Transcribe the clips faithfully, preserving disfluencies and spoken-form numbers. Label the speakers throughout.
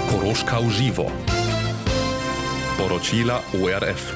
Speaker 1: Koroška uživo. Poročila O R F.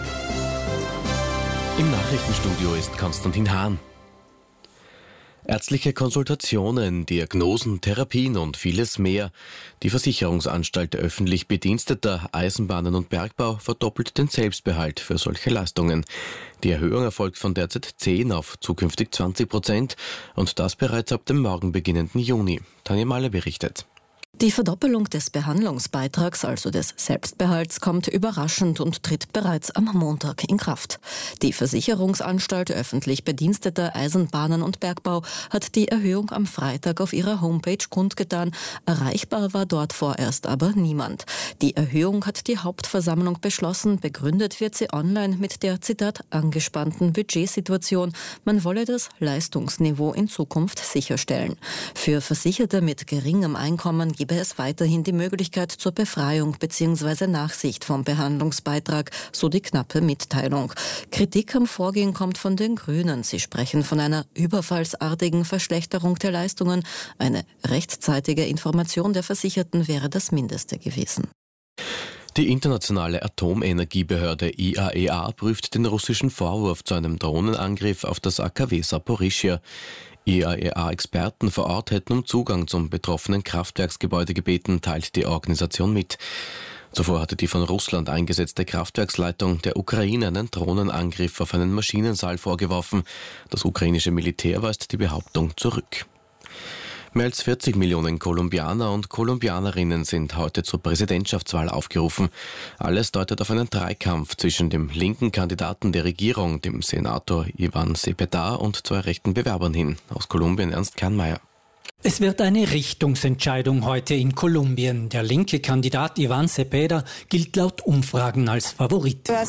Speaker 2: Im Nachrichtenstudio ist Konstantin Hahn. Ärztliche Konsultationen, Diagnosen, Therapien und vieles mehr. Die Versicherungsanstalt öffentlich Bediensteter, Eisenbahnen und Bergbau verdoppelt den Selbstbehalt für solche Leistungen. Die Erhöhung erfolgt von derzeit zehn auf zukünftig zwanzig Prozent und das bereits ab dem morgen beginnenden Juni. Tanja Mahler berichtet.
Speaker 3: Die Verdoppelung des Behandlungsbeitrags, also des Selbstbehalts, kommt überraschend und tritt bereits am Montag in Kraft. Die Versicherungsanstalt öffentlich Bediensteter, Eisenbahnen und Bergbau hat die Erhöhung am Freitag auf ihrer Homepage kundgetan. Erreichbar war dort vorerst aber niemand. Die Erhöhung hat die Hauptversammlung beschlossen. Begründet wird sie online mit der, Zitat, angespannten Budgetsituation. Man wolle das Leistungsniveau in Zukunft sicherstellen. Für Versicherte mit geringem Einkommen gebe es weiterhin die Möglichkeit zur Befreiung bzw. Nachsicht vom Behandlungsbeitrag, so die knappe Mitteilung. Kritik am Vorgehen kommt von den Grünen. Sie sprechen von einer überfallsartigen Verschlechterung der Leistungen. Eine rechtzeitige Information der Versicherten wäre das Mindeste gewesen.
Speaker 2: Die internationale Atomenergiebehörde I A E A prüft den russischen Vorwurf zu einem Drohnenangriff auf das A K W Saporischschja. I A E A-Experten vor Ort hätten um Zugang zum betroffenen Kraftwerksgebäude gebeten, teilt die Organisation mit. Zuvor hatte die von Russland eingesetzte Kraftwerksleitung der Ukraine einen Drohnenangriff auf einen Maschinensaal vorgeworfen. Das ukrainische Militär weist die Behauptung zurück. Mehr als vierzig Millionen Kolumbianer und Kolumbianerinnen sind heute zur Präsidentschaftswahl aufgerufen. Alles deutet auf einen Dreikampf zwischen dem linken Kandidaten der Regierung, dem Senator Iván Cepeda, und zwei rechten Bewerbern hin. Aus Kolumbien Ernst Kernmeier.
Speaker 4: Es wird eine Richtungsentscheidung heute in Kolumbien. Der linke Kandidat Iván Cepeda gilt laut Umfragen als Favorit. Er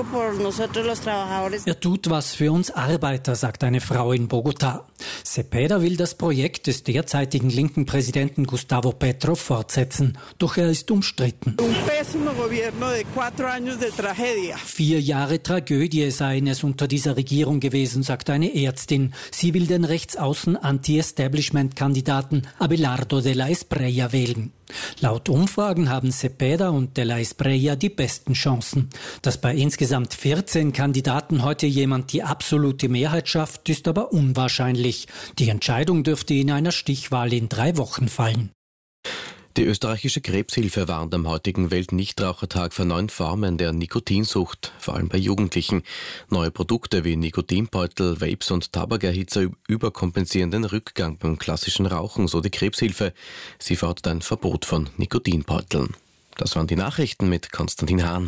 Speaker 4: tut was für uns Arbeiter, sagt eine Frau in Bogotá. Cepeda will das Projekt des derzeitigen linken Präsidenten Gustavo Petro fortsetzen, doch er ist umstritten. Vier Jahre Tragödie seien es unter dieser Regierung gewesen, sagt eine Ärztin. Sie will den rechtsaußen Anti-Establishment-Kandidaten Abelardo de la Espriella wählen. Laut Umfragen haben Cepeda und de la Espriella die besten Chancen. Dass bei insgesamt vierzehn Kandidaten heute jemand die absolute Mehrheit schafft, ist aber unwahrscheinlich. Die Entscheidung dürfte in einer Stichwahl in drei Wochen fallen.
Speaker 2: Die österreichische Krebshilfe warnt am heutigen Weltnichtrauchertag vor neuen Formen der Nikotinsucht, vor allem bei Jugendlichen. Neue Produkte wie Nikotinbeutel, Vapes und Tabakerhitzer überkompensieren den Rückgang beim klassischen Rauchen, so die Krebshilfe. Sie fordert ein Verbot von Nikotinbeuteln. Das waren die Nachrichten mit Konstantin Hahn.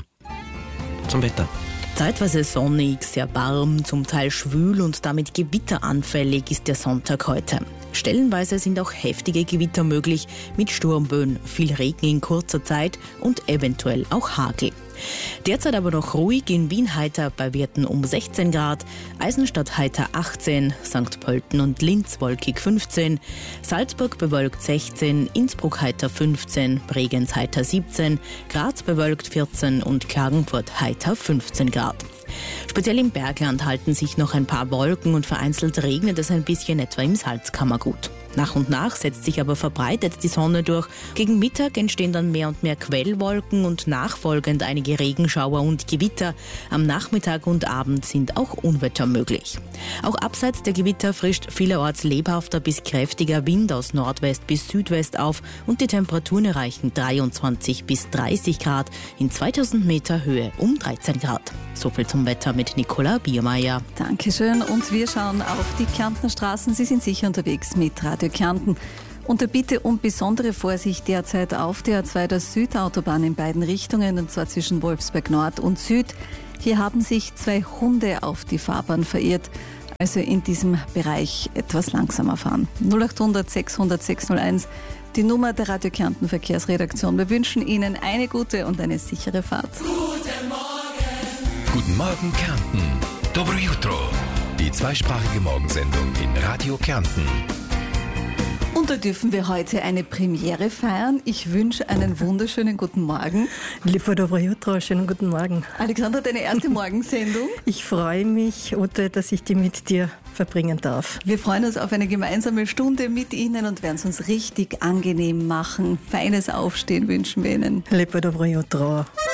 Speaker 2: Zum Wetter.
Speaker 5: Zeitweise sonnig, sehr warm, zum Teil schwül und damit gewitteranfällig ist der Sonntag heute. Stellenweise sind auch heftige Gewitter möglich mit Sturmböen, viel Regen in kurzer Zeit und eventuell auch Hagel. Derzeit aber noch ruhig, in Wien heiter bei Werten um sechzehn Grad, Eisenstadt heiter achtzehn, Sankt Pölten und Linz wolkig fünfzehn, Salzburg bewölkt sechzehn, Innsbruck heiter fünfzehn, Bregenz heiter siebzehn, Graz bewölkt vierzehn und Klagenfurt heiter fünfzehn Grad. Speziell im Bergland halten sich noch ein paar Wolken und vereinzelt regnet es ein bisschen, etwa im Salzkammergut. Nach und nach setzt sich aber verbreitet die Sonne durch. Gegen Mittag entstehen dann mehr und mehr Quellwolken und nachfolgend einige Regenschauer und Gewitter. Am Nachmittag und Abend sind auch Unwetter möglich. Auch abseits der Gewitter frischt vielerorts lebhafter bis kräftiger Wind aus Nordwest bis Südwest auf und die Temperaturen erreichen dreiundzwanzig bis dreißig Grad, in zweitausend Meter Höhe um dreizehn Grad. So viel zum Wetter mit Nicola Biermeier.
Speaker 6: Dankeschön und wir schauen auf die Kärntner Straßen. Sie sind sicher unterwegs mit Radio Kärnten. Unter Bitte um besondere Vorsicht derzeit auf der A zwei der Südautobahn in beiden Richtungen, und zwar zwischen Wolfsberg Nord und Süd. Hier haben sich zwei Hunde auf die Fahrbahn verirrt. Also in diesem Bereich etwas langsamer fahren. null acht hundert sechshundert sechshunderteins, die Nummer der Radio Kärnten Verkehrsredaktion. Wir wünschen Ihnen eine gute und eine sichere Fahrt.
Speaker 7: Guten Morgen! Guten Morgen Kärnten. Dobro jutro. Die zweisprachige Morgensendung in Radio Kärnten.
Speaker 6: Und da dürfen wir heute eine Premiere feiern. Ich wünsche einen wunderschönen guten Morgen.
Speaker 8: Liebe Dobro jutro, schönen guten Morgen.
Speaker 6: Alexandra, deine erste Morgensendung.
Speaker 8: Ich freue mich, Ute, dass ich die mit dir verbringen darf.
Speaker 6: Wir freuen uns auf eine gemeinsame Stunde mit Ihnen und werden es uns richtig angenehm machen. Feines Aufstehen wünschen wir Ihnen.
Speaker 8: Lepo dobro jutro.